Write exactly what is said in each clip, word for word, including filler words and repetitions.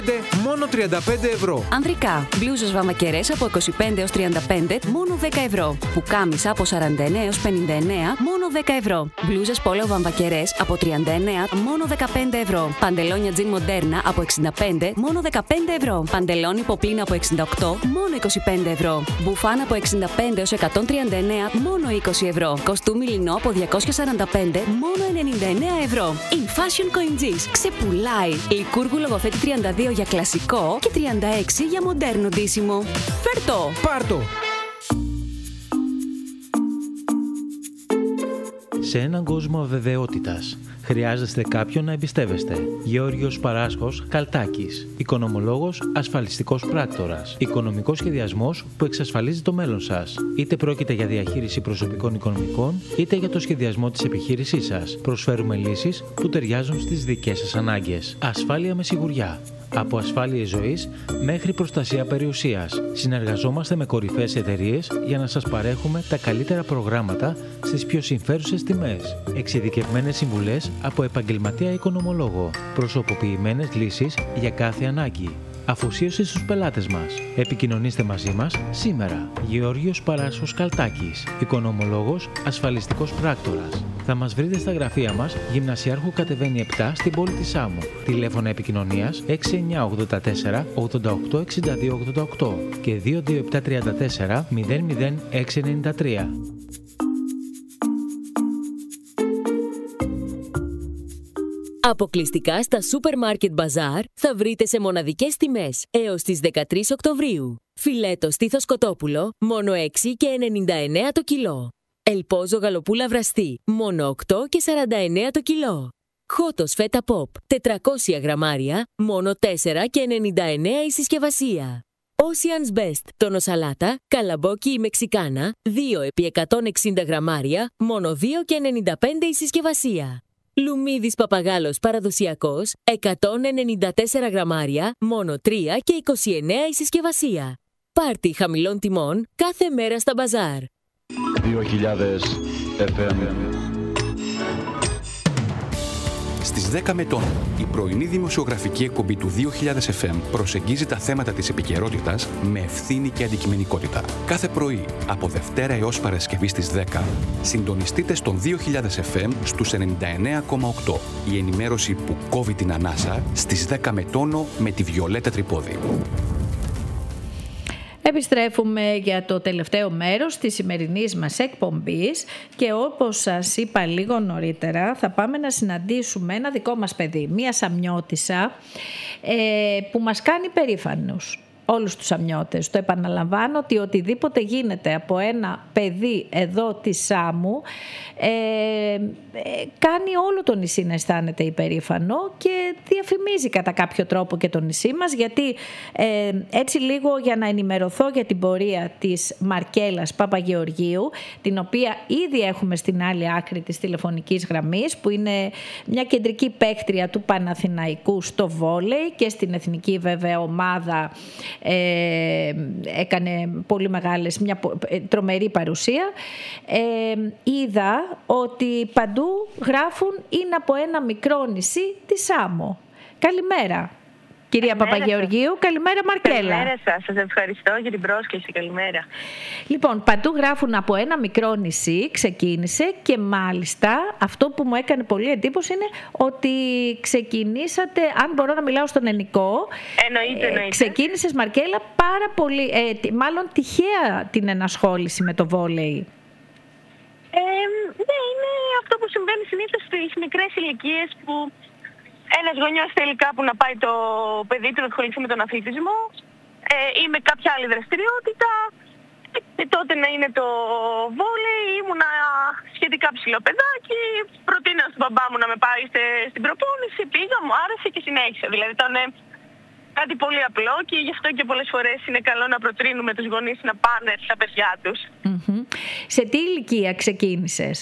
Μόνο τριάντα πέντε ευρώ. Ανδρικά. Μπλούζες βαμβακερές από είκοσι πέντε έως τριάντα πέντε, μόνο δέκα ευρώ. Πουκάμισα από σαράντα εννέα έως πενήντα εννέα, μόνο δέκα ευρώ. Μπλούζες πόλο βαμβακερές από τριάντα εννέα, μόνο δεκαπέντε ευρώ. Παντελόνια τζιν μοντέρνα από εξήντα πέντε, μόνο δεκαπέντε ευρώ. Παντελόνι ποπλίνα από εξήντα οκτώ, μόνο είκοσι πέντε ευρώ. Μπουφάν από εξήντα πέντε έως εκατόν τριάντα εννέα, μόνο είκοσι ευρώ. Κοστούμι λινό από διακόσια σαράντα πέντε, μόνο ενενήντα εννέα ευρώ. In Fashion Coinges ξεπουλάει. Λικούργου λογοθέτη τριάντα δύο για κλασικό και τριάντα έξι για μοντέρνο ντύσιμο. Φέρτο! Πάρτο! Σε έναν κόσμο αβεβαιότητας, χρειάζεστε κάποιον να εμπιστεύεστε. Γεώργιος Παράσχος Καλτάκης. Οικονομολόγος, ασφαλιστικός πράκτορας. Οικονομικός σχεδιασμός που εξασφαλίζει το μέλλον σας. Είτε πρόκειται για διαχείριση προσωπικών οικονομικών, είτε για το σχεδιασμό της επιχείρησής σας. Προσφέρουμε λύσεις που ταιριάζουν στις δικές σας ανάγκες. Ασφάλεια με σιγουριά. Από ασφάλειες ζωής μέχρι προστασία περιουσίας. Συνεργαζόμαστε με κορυφαίες εταιρείες για να σας παρέχουμε τα καλύτερα προγράμματα στις πιο συμφέρουσες τιμές. Εξειδικευμένες συμβουλές από επαγγελματία οικονομολόγο. Προσωποποιημένες λύσεις για κάθε ανάγκη. Αφοσίωση στους πελάτες μας. Επικοινωνήστε μαζί μας σήμερα. Γεώργιος Παράσχος Καλτάκης. Οικονομολόγος, ασφαλιστικός πράκτορας. Θα μας βρείτε στα γραφεία μας, Γυμνασιάρχου κατεβαίνει επτά στην πόλη της Σάμου. Τηλέφωνα επικοινωνίας έξι εννιά ογδόντα τέσσερα ογδόντα οκτώ εξήντα δύο ογδόντα οκτώ και δύο δύο επτά τρία τέσσερα μηδέν μηδέν έξι εννιά τρία. Αποκλειστικά στα Supermarket Bazaar θα βρείτε σε μοναδικές τιμές έως τις δεκατρείς Οκτωβρίου. Φιλέτο στήθος κοτόπουλο, μόνο έξι και ενενήντα εννέα το κιλό. Ελπόζο γαλοπούλα βραστή, μόνο οκτώ και σαράντα εννέα το κιλό. Χότος φέτα pop, τετρακόσια γραμμάρια, μόνο τέσσερα και ενενήντα εννέα η συσκευασία. Ocean's Best, τόνο σαλάτα, καλαμπόκι ή μεξικάνα, δύο επί εκατόν εξήντα γραμμάρια, μόνο δύο και ενενήντα πέντε η συσκευασία. Λουμίδης παπαγάλος παραδοσιακός, εκατόν ενενήντα τέσσερα γραμμάρια, μόνο τρία και είκοσι εννέα η συσκευασία. Πάρτι χαμηλών τιμών κάθε μέρα στα μπαζάρ. δύο χιλιάδες εφ εμ. Στις δέκα Μετών, η πρωινή δημοσιογραφική εκπομπή του δύο χιλιάδες εφ εμ προσεγγίζει τα θέματα της επικαιρότητας με ευθύνη και αντικειμενικότητα. Κάθε πρωί, από Δευτέρα έως Παρασκευή στις δέκα, συντονιστείτε στον δύο χιλιάδες εφ εμ στους ενενήντα εννέα κόμμα οκτώ. Η ενημέρωση που κόβει την ανάσα στις δέκα με τόνο με τη Βιολέτα Τρυπόδη. Επιστρέφουμε για το τελευταίο μέρος της σημερινής μας εκπομπής και όπως σας είπα λίγο νωρίτερα θα πάμε να συναντήσουμε ένα δικό μας παιδί, μία σαμιώτισσα ε, που μας κάνει περήφανους. Όλους τους σαμιώτες. Το επαναλαμβάνω ότι οτιδήποτε γίνεται από ένα παιδί εδώ της Σάμου ε, ε, κάνει όλο το νησί να αισθάνεται υπερήφανο και διαφημίζει κατά κάποιο τρόπο και το νησί μας, γιατί ε, έτσι λίγο για να ενημερωθώ για την πορεία της Μαρκέλας Παπαγεωργίου, την οποία ήδη έχουμε στην άλλη άκρη της τηλεφωνικής γραμμής, που είναι μια κεντρική παίκτρια του Παναθηναϊκού στο βόλεϊ και στην εθνική βέβαια ομάδα. Ε, έκανε πολύ μεγάλες, μια τρομερή παρουσία. Ε, είδα ότι παντού γράφουν είναι από ένα μικρό νησί τη Σάμο. Καλημέρα κυρία καλημέρα Παπαγεωργίου, σας. Καλημέρα Μαρκέλα. Καλημέρα σας, σας ευχαριστώ για την πρόσκληση, καλημέρα. Λοιπόν, παντού γράφουν από ένα μικρό νησί, ξεκίνησε και μάλιστα αυτό που μου έκανε πολύ εντύπωση είναι ότι ξεκινήσατε, αν μπορώ να μιλάω στον ελληνικό, εννοείται, εννοείται. Ξεκίνησες Μαρκέλα πάρα πολύ, ε, μάλλον τυχαία την ενασχόληση με το βόλεϊ. Ε, ναι, είναι αυτό που συμβαίνει συνήθως στις μικρές ηλικίες που ένας γονιός θέλει κάπου να πάει το παιδί του να ασχοληθεί με τον αθλητισμό ε, ή με κάποια άλλη δραστηριότητα. Και τότε να είναι το βόλεϊ, ήμουνα σχετικά ψηλό παιδάκι, προτείνω στον μπαμπά μου να με πάει στην προπόνηση, πήγα, μου άρεσε και συνέχισα. Δηλαδή ήταν κάτι πολύ απλό και γι' αυτό και πολλές φορές είναι καλό να προτρύνουμε τους γονείς να πάνε στα παιδιά τους. Mm-hmm. Σε τι ηλικία ξεκίνησες?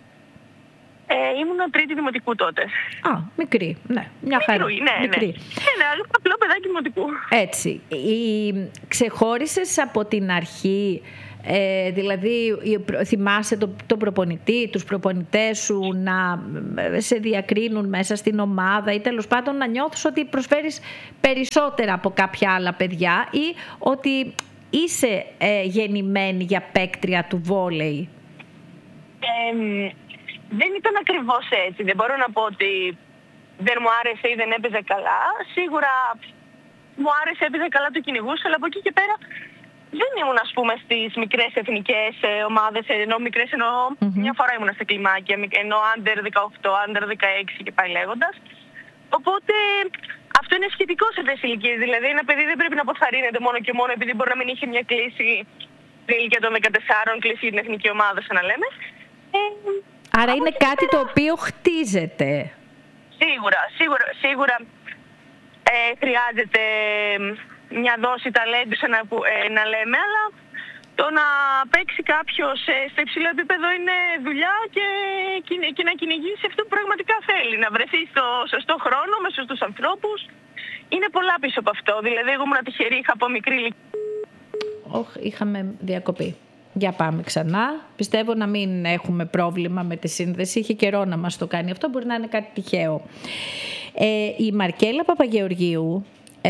Ε, ήμουν τρίτη δημοτικού τότε. Α, μικρή, ναι, μια χαρά. Μικρή, ναι, μικρή. ναι. Ναι, ναι, απλό παιδάκι δημοτικού. Έτσι. Η... Ξεχώρισες από την αρχή Ε, δηλαδή θυμάσαι τον το προπονητή, τους προπονητές σου να σε διακρίνουν μέσα στην ομάδα ή τέλος πάντων να νιώθεις ότι προσφέρεις περισσότερα από κάποια άλλα παιδιά ή ότι είσαι ε, γεννημένη για παίκτρια του βόλεϊ? Ε, δεν ήταν ακριβώς έτσι. Δεν μπορώ να πω ότι δεν μου άρεσε ή δεν έπαιζε καλά. Σίγουρα μου άρεσε, έπαιζε καλά, το κυνηγούσα, αλλά από εκεί και πέρα δεν ήμουν, ας πούμε, στις μικρές εθνικές ομάδες, ενώ μικρές εννοώ, mm-hmm. μια φορά ήμουν στα κλιμάκια, ενώ under δεκαοκτώ, under δεκαέξι και πάει λέγοντας. Οπότε αυτό είναι σχετικό σε αυτές τις ηλικίες. Δηλαδή ένα παιδί δεν πρέπει να αποθαρρύνεται μόνο και μόνο επειδή μπορεί να μην είχε μια κλίση στην ηλικία των δεκατεσσάρων, κλίση για την εθνική ομάδα, σαν να λέμε. Ε, Άρα είναι κάτι πέρα... το οποίο χτίζεται. Σίγουρα, σίγουρα, σίγουρα ε, χρειάζεται μια δόση ταλέντου να, ε, να λέμε, αλλά το να παίξει κάποιος ε, στο υψηλό επίπεδο είναι δουλειά και, και να κυνηγήσει αυτό που πραγματικά θέλει. Να βρεθεί στο σωστό χρόνο, με σωστούς ανθρώπους. Είναι πολλά πίσω από αυτό. Δηλαδή, εγώ ήμουν τυχερή, είχα από μικρή ηλικία. Όχι, είχαμε διακοπή. Για πάμε ξανά. Πιστεύω να μην έχουμε πρόβλημα με τη σύνδεση. Είχε καιρό να μας το κάνει αυτό. Μπορεί να είναι κάτι τυχαίο. Ε, η Μαρκέλα Παπαγεωργίου,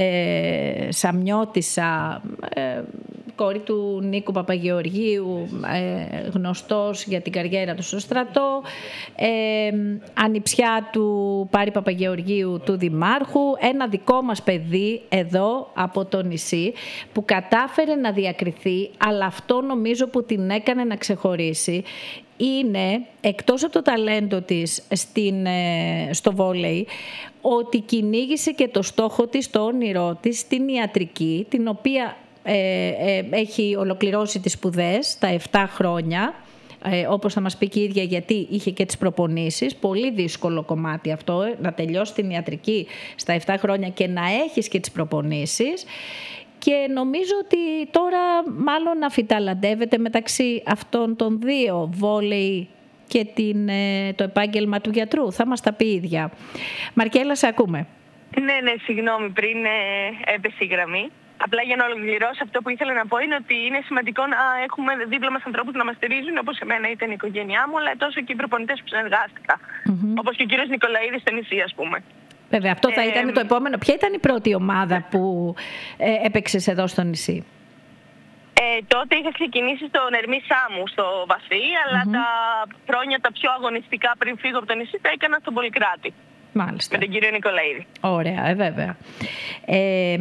ε, Σαμιώτισσα, ε, κόρη του Νίκου Παπαγεωργίου, ε, γνωστός για την καριέρα του στο στρατό, ε, ανιψιά του Πάρη Παπαγεωργίου, του Δημάρχου, ένα δικό μας παιδί εδώ από το νησί που κατάφερε να διακριθεί, αλλά αυτό νομίζω που την έκανε να ξεχωρίσει είναι, εκτός από το ταλέντο της στην, στο βόλεϊ, ότι κυνήγησε και το στόχο της, το όνειρό της στην ιατρική, την οποία ε, ε, έχει ολοκληρώσει τις σπουδές στα επτά χρόνια, ε, όπως θα μας πει και η ίδια, γιατί είχε και τις προπονήσεις. Πολύ δύσκολο κομμάτι αυτό, ε, να τελειώσει την ιατρική στα επτά χρόνια και να έχεις και τις προπονήσεις. Και νομίζω ότι τώρα μάλλον αφιταλαντεύεται μεταξύ αυτών των δύο, βόλεϊ και την, το επάγγελμα του γιατρού. Θα μας τα πει η ίδια. Μαρκέλα, σε ακούμε. Ναι, ναι, συγγνώμη, πριν ε, έπεσε η γραμμή. Απλά για να ολοκληρώσω, αυτό που ήθελα να πω είναι ότι είναι σημαντικό να έχουμε δίπλα μας ανθρώπους να μας στηρίζουν, όπως εμένα ήταν η οικογένειά μου, αλλά τόσο και οι προπονητές που συνεργάστηκα. Mm-hmm. Όπως και ο κύριος Νικολαίδης στο νησί, ας πούμε. Βέβαια, αυτό θα ε, ήταν το επόμενο. Ποια ήταν η πρώτη ομάδα που ε, έπαιξες εδώ στο νησί? Ε, τότε είχα ξεκινήσει στον Ερμή Σάμου, στο Βαθύ, αλλά mm-hmm. τα χρόνια τα πιο αγωνιστικά πριν φύγω από το νησί τα έκανα στον Πολυκράτη. Μάλιστα. Με τον κύριο Νικολαίδη. Ωραία, ε, βέβαια. Ε,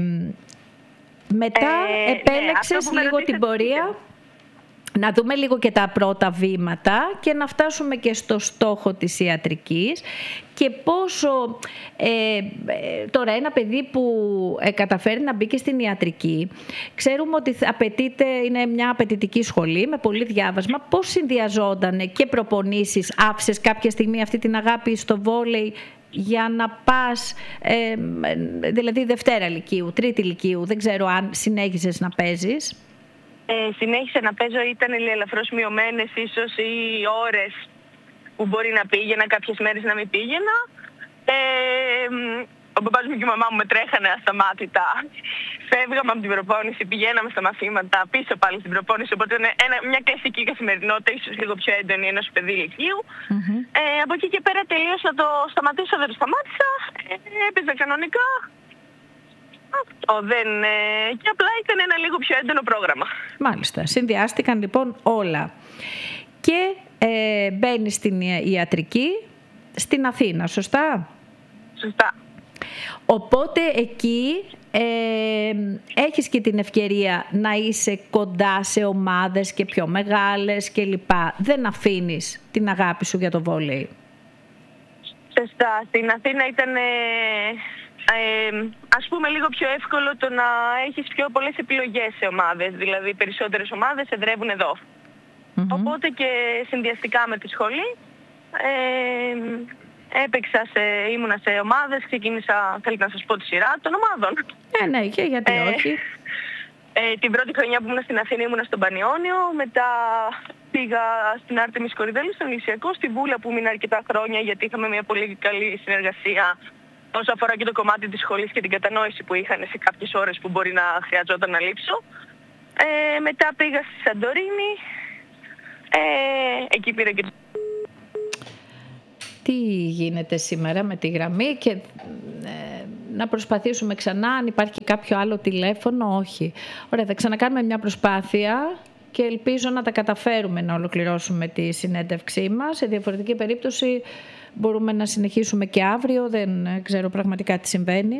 μετά ε, επέλεξες ναι, λίγο την πορεία. Να δούμε λίγο και τα πρώτα βήματα και να φτάσουμε και στο στόχο της ιατρικής και πόσο ε, ε, τώρα ένα παιδί που ε, καταφέρει να μπει και στην ιατρική, ξέρουμε ότι απαιτείται, είναι μια απαιτητική σχολή με πολύ διάβασμα. Πώς συνδυαζόταν και προπονήσεις, άφησες κάποια στιγμή αυτή την αγάπη στο βόλεϊ για να πας, ε, δηλαδή Δευτέρα Λυκείου, Τρίτη Λυκείου, δεν ξέρω αν συνέχισες να παίζεις? Ε, συνέχισε να παίζω, ήταν ελαφρώς μειωμένες ίσως οι ώρες που μπορεί να πήγαινα, κάποιες μέρες να μην πήγαινα. Ε, ο παπάς μου και η μαμά μου με τρέχανε ασταμάτητα. Φεύγαμε από την προπόνηση, πηγαίναμε στα μαθήματα, πίσω πάλι στην προπόνηση. Οπότε είναι ένα, μια κλασική καθημερινότητα, ίσως λίγο πιο έντονη ενός παιδί ηλικίου. Mm-hmm. Ε, από εκεί και πέρα τελείωσα, το σταματήσω, δεν το σταμάτησα. Ε, έπαιζα κανονικά. Αυτό δεν... Ε, και απλά ήταν ένα λίγο πιο έντονο πρόγραμμα. Μάλιστα. Συνδυάστηκαν λοιπόν όλα. Και ε, μπαίνεις στην ιατρική στην Αθήνα, σωστά? Σωστά. Οπότε εκεί ε, έχεις και την ευκαιρία να είσαι κοντά σε ομάδες και πιο μεγάλες και λοιπά. Δεν αφήνεις την αγάπη σου για το βόλεϊ. Σωστά. Στην Αθήνα ήταν... Ε... Ε, ας πούμε λίγο πιο εύκολο το να έχεις πιο πολλές επιλογές σε ομάδες. Δηλαδή περισσότερες ομάδες εδρεύουν εδώ. Mm-hmm. Οπότε και συνδυαστικά με τη σχολή ε, έπαιξα σε, ήμουνα σε ομάδες, ξεκίνησα, θέλετε να σας πω, τη σειρά των ομάδων. Ε, ναι, και γιατί ε, όχι. Ε, την πρώτη χρονιά που ήμουν στην Αθήνα ήμουνα στον Πανιόνιο, μετά πήγα στην Άρτεμις Κορυδέλου, στον Λυσιακό, στη Βούλα που ήμουν αρκετά χρόνια γιατί είχαμε μια πολύ καλή συνεργασία όσο αφορά και το κομμάτι της σχολής και την κατανόηση που είχαν σε κάποιες ώρες που μπορεί να χρειαζόταν να λείψω. Ε, μετά πήγα στη Σαντορίνη. Ε, εκεί πήρα και... Τι γίνεται σήμερα με τη γραμμή και ε, να προσπαθήσουμε ξανά αν υπάρχει κάποιο άλλο τηλέφωνο, όχι. Ωραία, θα ξανακάνουμε μια προσπάθεια και ελπίζω να τα καταφέρουμε να ολοκληρώσουμε τη συνέντευξή μας. Σε διαφορετική περίπτωση μπορούμε να συνεχίσουμε και αύριο, δεν ξέρω πραγματικά τι συμβαίνει.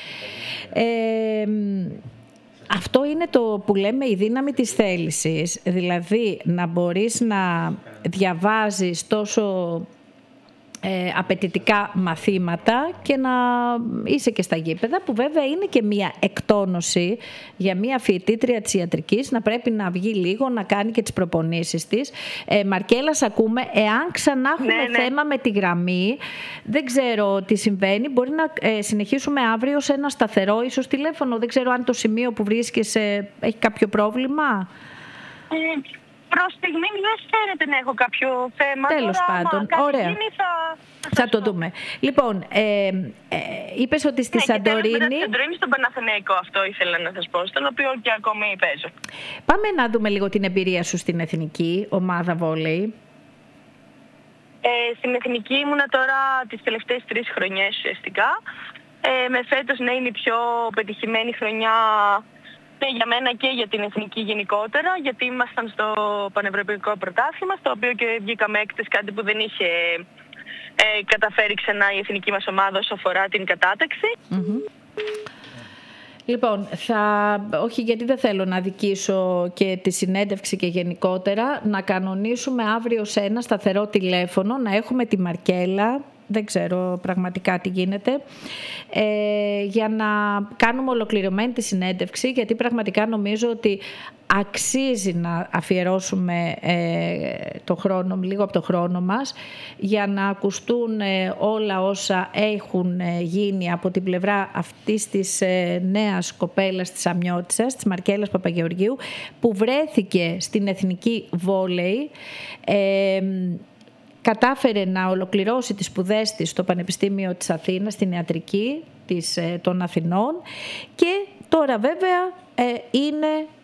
Ε, αυτό είναι το που λέμε η δύναμη της θέλησης, δηλαδή να μπορείς να διαβάζεις τόσο Ε, απαιτητικά μαθήματα και να είσαι και στα γήπεδα, που βέβαια είναι και μια εκτόνωση για μια φοιτήτρια της ιατρικής να πρέπει να βγει λίγο, να κάνει και τις προπονήσεις της. ε, Μαρκέλα, σ' ακούμε. Εάν ξανά έχουμε ναι, ναι. θέμα με τη γραμμή, δεν ξέρω τι συμβαίνει, μπορεί να ε, συνεχίσουμε αύριο σε ένα σταθερό ίσως τηλέφωνο. Δεν ξέρω αν το σημείο που βρίσκεσαι έχει κάποιο πρόβλημα. ε, Προς στιγμή δεν φαίνεται να έχω κάποιο θέμα. Τέλος Τώρα, πάντων, άμα ωραία. γίνει, θα... Θα το δούμε. Λοιπόν, ε, ε, είπες ότι στη ναι, Σαντορίνη... Και μετά στη Σαντορίνη στον Παναθηναϊκό, αυτό ήθελα να σας πω, στον οποίο και ακόμη παίζω. Πάμε να δούμε λίγο την εμπειρία σου στην εθνική ομάδα βόλεϊ. Ε, στην εθνική ήμουνα τώρα τις τελευταίες τρεις χρονιές ουσιαστικά. Ε, με φέτος να είναι η πιο πετυχημένη χρονιά για μένα και για την εθνική γενικότερα, γιατί ήμασταν στο πανευρωπαϊκό πρωτάθλημα, στο οποίο και βγήκαμε έκτες, κάτι που δεν είχε ε, καταφέρει ξανά η εθνική μας ομάδα όσο αφορά την κατάταξη. Mm-hmm. Λοιπόν, θα, όχι γιατί δεν θέλω να δικήσω και τη συνέντευξη και γενικότερα, να κανονίσουμε αύριο σε ένα σταθερό τηλέφωνο, να έχουμε τη Μαρκέλα, δεν ξέρω πραγματικά τι γίνεται, ε, για να κάνουμε ολοκληρωμένη τη συνέντευξη, γιατί πραγματικά νομίζω ότι αξίζει να αφιερώσουμε ε, το χρόνο, λίγο από το χρόνο μας, για να ακουστούν ε, όλα όσα έχουν ε, γίνει από την πλευρά αυτής της ε, νέας κοπέλας της Αμιώτισσας, της Μαρκέλας Παπαγεωργίου, που βρέθηκε στην εθνική βόλεϊ. ε, Κατάφερε να ολοκληρώσει τις σπουδές της στο Πανεπιστήμιο της Αθήνας, στην ιατρική της, των Αθηνών, και τώρα βέβαια ε, είναι